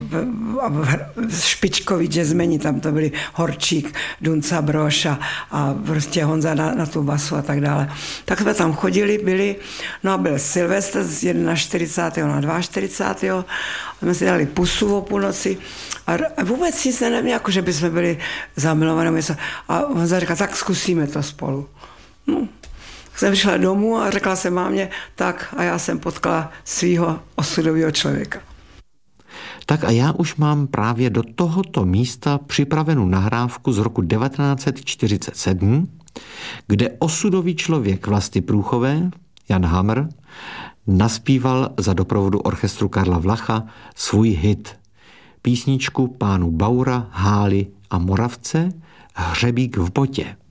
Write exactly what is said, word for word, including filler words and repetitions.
špičkoví jazzmeni, tam to byli Horčík, Dunca Broš a, a prostě Honza na, na tu basu a tak dále. Tak jsme tam chodili, byli, no a byl Silvestr z čtyřicátého prvního na čtyřicátého druhého A jsme si dali pusu o půlnoci a vůbec nic nevím, jako že bychom byli zamilovaní. A Honza říkal, tak zkusíme to spolu. No. Jsem šla domů a řekla jsem mámě, tak a já jsem potkala svýho osudového člověka. Tak a já už mám právě do tohoto místa připravenou nahrávku z roku devatenáct set čtyřicet sedm, kde osudový člověk Vlasty Průchové, Jan Hamr, naspíval za doprovodu orchestru Karla Vlacha svůj hit. Písničku pánů Baura, Hály a Moravce Hřebík v botě.